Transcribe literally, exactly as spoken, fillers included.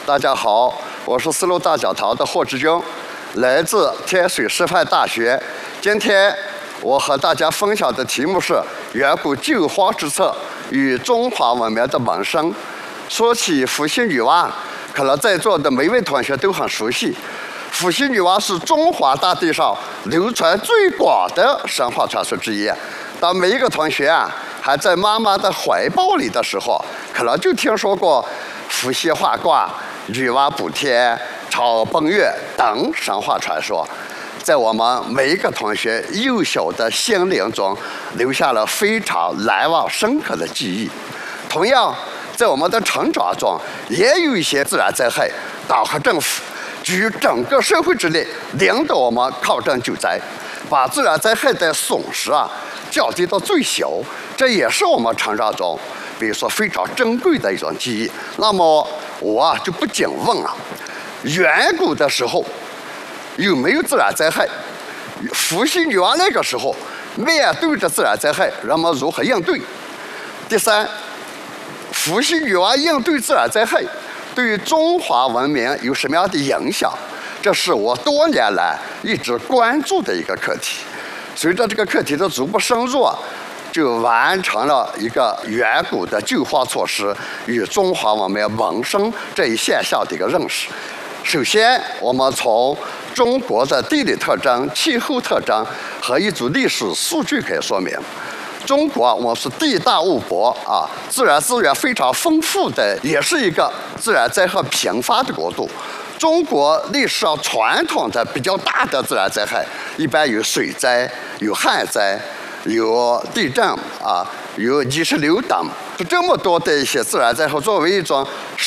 大家好，我是丝路大讲堂的霍志军，来自天水师范大学。今天我和大家分享的题目是远古救荒之策与中华文明的萌生。说起伏羲女娲，可能在座的每位同学都很熟悉。伏羲女娲是中华大地上流传最广的神话传说之一。当每一个同学啊还在妈妈的怀抱里的时候，可能就听说过伏羲画卦、女娲补天、超奔月等神话传说，在我们每一个同学幼小的心灵中留下了非常难忘深刻的记忆。同样，在我们的成长中，也有一些自然灾害，党和政府举整个社会之力，领导我们抗震救灾，把自然灾害的损失啊降低到最小，这也是我们成长中，比如说非常珍贵的一种记忆。那么我啊就不禁问啊，远古的时候有没有自然灾害？伏羲女娲那个时候面对着自然灾害，人们如何应对？第三，伏羲女娲应对自然灾害对于中华文明有什么样的影响？这是我多年来一直关注的一个课题。随着这个课题的逐步深入啊，就完成了一个远古的救荒措施与中华文明萌生这一现象的一个认识。首先，我们从中国的地理特征、气候特征和一组历史数据可以说明。中国我们是地大物博啊，自然资源非常丰富的，也是一个自然灾害频发的国度。中国历史上传统的比较大的自然灾害，一般有水灾、有旱灾、有地震啊、有泥石流等，这么多的一些自然灾害，作为一种